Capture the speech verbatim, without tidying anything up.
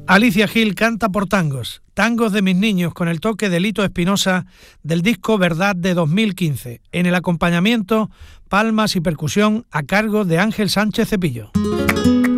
Alicia Gil canta por tangos, Tangos de mis niños, con el toque de Lito Espinosa del disco Verdad de dos mil quince. En el acompañamiento, palmas y percusión a cargo de Ángel Sánchez Cepillo.